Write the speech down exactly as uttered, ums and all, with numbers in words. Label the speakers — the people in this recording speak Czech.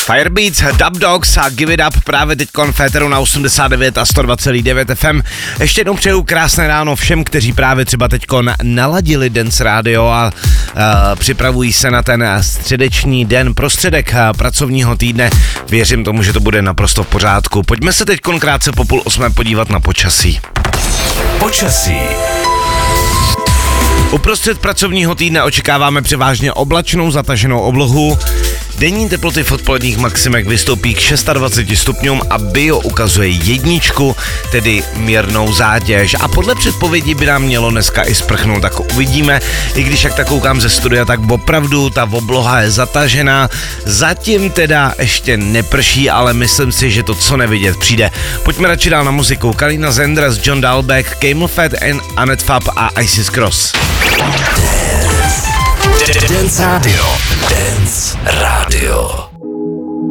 Speaker 1: Firebeats, Dub Dogs a Give It Up právě teď konféteru na osmdesát devět a sto dva celá devět F M. Ještě jednou přeju krásné ráno všem, kteří právě třeba teď naladili Dance Radio a uh, připravují se na ten středeční den, prostředek uh, pracovního týdne. Věřím tomu, že to bude naprosto v pořádku. Pojďme se teď krátce po půl osmé podívat na počasí.
Speaker 2: Počasí.
Speaker 1: Uprostřed pracovního týdne očekáváme převážně oblačnou zataženou oblohu. Denní teploty v odpoledních maximech vystoupí k dvaceti šesti stupňům a bio ukazuje jedničku, tedy mírnou zátěž. A podle předpovědí by nám mělo dneska i sprchnout, tak uvidíme. I když jak tak koukám ze studia, tak opravdu ta obloha je zatažená. Zatím teda ještě neprší, ale myslím si, že to co nevidět přijde. Pojďme radši dál na muziku. Kalina Zendras, John Dalbeck, Camel Fat and Annette Fab a Isis Cross.
Speaker 2: Dance Radio. Dance Radio.